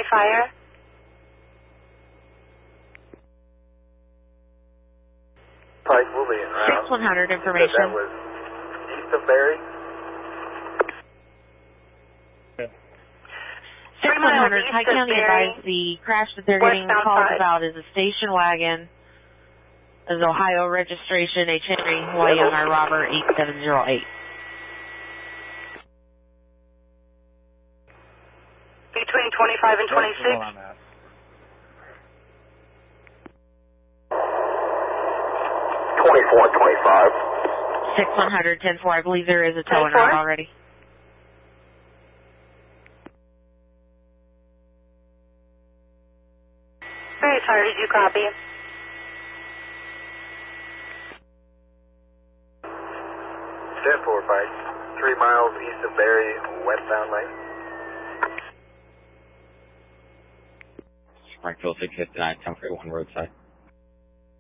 fire? Pike will be en route. 6100 information. That was east of Barry. 600, High County advised the crash that they're getting calls about is a station wagon. This is Ohio registration, H. Henry, Hawaii Young Robert 8708. Between 25 and 26? 24 and 25. 6100, 10-4, I believe there is a tow en route already. Very sorry, did you copy? 10-4, Pike. 3 miles east of Barry, westbound lane. Springfield 659, 1041 roadside.